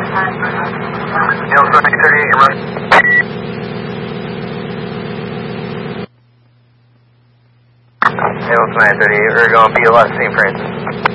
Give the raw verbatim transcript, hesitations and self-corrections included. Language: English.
Delta nine thirty-eight, run. Delta nine thirty-eight, we're going B L S, Saint Francis.